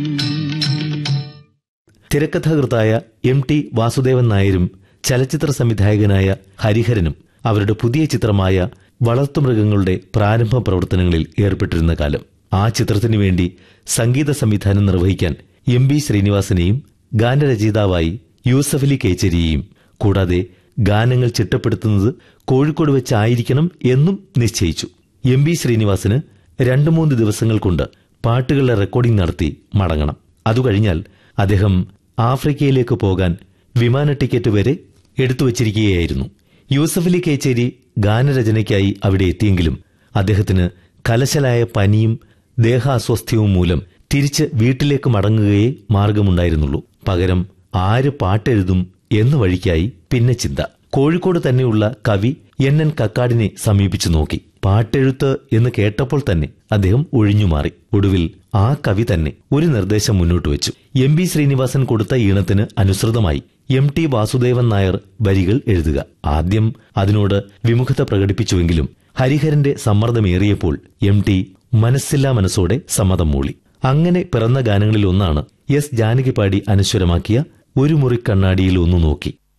തിരക്കഥാകൃത്തായ MT Vasudevan നായരും ചലച്ചിത്ര സംവിധായകനായ ഹരിഹരനും അവരുടെ പുതിയ ചിത്രമായ വളർത്തുമൃഗങ്ങളുടെ പ്രാരംഭ പ്രവർത്തനങ്ങളിൽ ഏർപ്പെട്ടിരുന്ന കാലം. ആ ചിത്രത്തിനു വേണ്ടി സംഗീത സംവിധാനം നിർവഹിക്കാൻ MB ശ്രീനിവാസനെയും ഗാനരചയിതാവായി യൂസഫലി കേച്ചേരിയെയും, കൂടാതെ ഗാനങ്ങൾ ചിട്ടപ്പെടുത്തുന്നത് കോഴിക്കോട് വെച്ചായിരിക്കണം എന്നും നിശ്ചയിച്ചു. MB ശ്രീനിവാസന് 2-3 ദിവസങ്ങൾ കൊണ്ട് പാട്ടുകളുടെ റെക്കോർഡിംഗ് നടത്തി മടങ്ങണം. അതുകഴിഞ്ഞാൽ അദ്ദേഹം ആഫ്രിക്കയിലേക്ക് പോകാൻ വിമാന ടിക്കറ്റ് വരെ എടുത്തുവച്ചിരിക്കുകയായിരുന്നു. യൂസഫലി കേച്ചേരി ഗാനരചനയ്ക്കായി അവിടെ എത്തിയെങ്കിലും അദ്ദേഹത്തിന് കലശലായ പനിയും ദേഹാസ്വാസ്ഥ്യവും മൂലം തിരിച്ച് വീട്ടിലേക്ക് മടങ്ങുകയേ മാർഗമുണ്ടായിരുന്നുള്ളൂ. പകരം ആര് പാട്ടെഴുതും എന്ന വഴിക്കായി പിന്നെ ചിന്ത. കോഴിക്കോട് തന്നെയുള്ള കവി NN കക്കാടിനെ സമീപിച്ചു നോക്കി. പാട്ടെഴുത്ത് എന്ന് കേട്ടപ്പോൾ തന്നെ അദ്ദേഹം ഒഴിഞ്ഞുമാറി. ഒടുവിൽ ആ കവി തന്നെ ഒരു നിർദ്ദേശം മുന്നോട്ട് വെച്ചു. MB ശ്രീനിവാസൻ കൊടുത്ത ഈണത്തിന് അനുസൃതമായി MT വാസുദേവൻ നായർ വരികൾ എഴുതുക. ആദ്യം അതിനോട് വിമുഖത പ്രകടിപ്പിച്ചുവെങ്കിലും ഹരിഹരന്റെ സമ്മർദ്ദമേറിയപ്പോൾ MT മനസ്സില്ലാ മനസ്സോടെ സമ്മതം മൂളി. അങ്ങനെ പിറന്ന ഗാനങ്ങളിലൊന്നാണ് S ജാനകി പാടി അനശ്വരമാക്കിയ ഒരു മുറി കണ്ണാടിയിൽ ഒന്നു നോക്കി.